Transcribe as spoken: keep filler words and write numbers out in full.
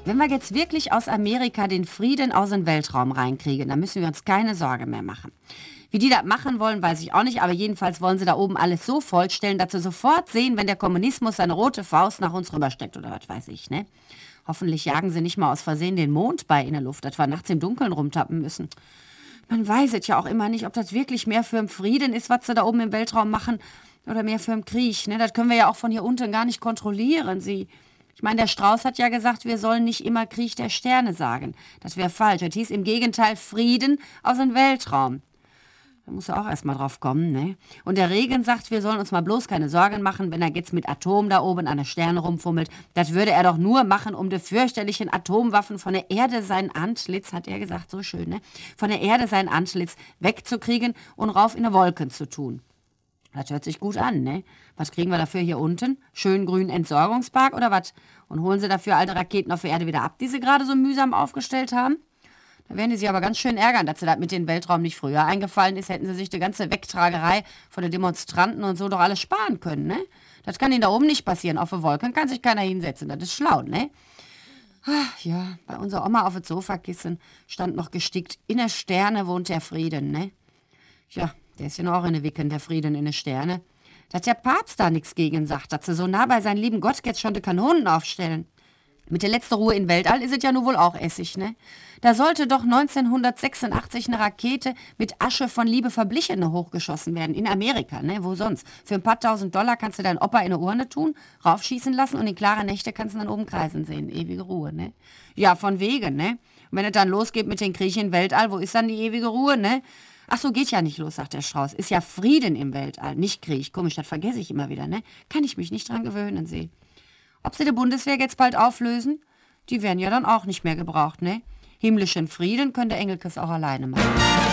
wenn wir jetzt wirklich aus Amerika den Frieden aus dem Weltraum reinkriegen, dann müssen wir uns keine Sorge mehr machen. Wie die das machen wollen, weiß ich auch nicht, aber jedenfalls wollen sie da oben alles so vollstellen, dass sie sofort sehen, wenn der Kommunismus seine rote Faust nach uns rübersteckt oder was weiß ich, ne? Hoffentlich jagen sie nicht mal aus Versehen den Mond bei in der Luft, dass wir nachts im Dunkeln rumtappen müssen. Man weiß es ja auch immer nicht, ob das wirklich mehr für den Frieden ist, was sie da oben im Weltraum machen, oder mehr für den Krieg, ne? Das können wir ja auch von hier unten gar nicht kontrollieren, sie... Ich meine, der Strauß hat ja gesagt, wir sollen nicht immer Krieg der Sterne sagen. Das wäre falsch. Das hieß im Gegenteil Frieden aus dem Weltraum. Da muss er auch erst mal drauf kommen, ne? Und der Regen sagt, wir sollen uns mal bloß keine Sorgen machen, wenn er jetzt mit Atom da oben an der Sterne rumfummelt. Das würde er doch nur machen, um die fürchterlichen Atomwaffen von der Erde sein Antlitz, hat er gesagt, so schön, ne? Von der Erde sein Antlitz wegzukriegen und rauf in die Wolken zu tun. Das hört sich gut an, ne? Was kriegen wir dafür hier unten? Schön grünen Entsorgungspark oder was? Und holen sie dafür alte Raketen auf der Erde wieder ab, die sie gerade so mühsam aufgestellt haben? Da werden die sich aber ganz schön ärgern, dass sie das mit dem Weltraum nicht früher eingefallen ist. Hätten sie sich die ganze Wegtragerei von den Demonstranten und so doch alles sparen können, ne? Das kann ihnen da oben nicht passieren. Auf der Wolken kann sich keiner hinsetzen. Das ist schlau, ne? Ach ja, bei unserer Oma auf dem Sofakissen stand noch gestickt, in der Sterne wohnt der Frieden, ne? Ja, der ist ja noch auch in der Wicken, der Frieden in den Sterne. Dass der Papst da nichts gegen sagt, dass sie so nah bei seinem lieben Gott jetzt schon die Kanonen aufstellen. Mit der letzten Ruhe in Weltall ist es ja nun wohl auch Essig, ne? Da sollte doch neunzehnhundertsechsundachtzig eine Rakete mit Asche von Liebe Verblichene hochgeschossen werden, in Amerika, ne? Wo sonst? Für ein paar tausend Dollar kannst du deinen Opa in eine Urne tun, raufschießen lassen und in klare Nächte kannst du dann oben kreisen sehen. Ewige Ruhe, ne? Ja, von wegen, ne? Und wenn es dann losgeht mit den Kriegen in Weltall, wo ist dann die ewige Ruhe, ne? Ach so, geht ja nicht los, sagt der Strauß. Ist ja Frieden im Weltall, nicht Krieg. Komisch, das vergesse ich immer wieder, ne? Kann ich mich nicht dran gewöhnen, sie. Ob sie die Bundeswehr jetzt bald auflösen? Die werden ja dann auch nicht mehr gebraucht, ne? Himmlischen Frieden könnte Engelkes auch alleine machen.